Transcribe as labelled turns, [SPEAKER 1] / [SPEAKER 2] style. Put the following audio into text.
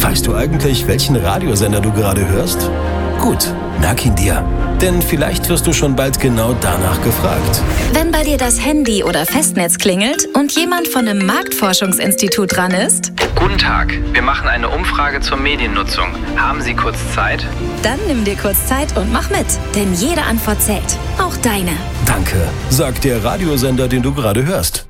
[SPEAKER 1] Weißt du eigentlich, welchen Radiosender du gerade hörst? Gut, merk ihn dir. Denn vielleicht wirst du schon bald genau danach gefragt.
[SPEAKER 2] Wenn bei dir das Handy oder Festnetz klingelt und jemand von einem Marktforschungsinstitut dran ist?
[SPEAKER 3] Guten Tag, wir machen eine Umfrage zur Mediennutzung. Haben Sie kurz Zeit?
[SPEAKER 2] Dann nimm dir kurz Zeit und mach mit, denn jede Antwort zählt. Auch deine.
[SPEAKER 1] Danke, sagt der Radiosender, den du gerade hörst.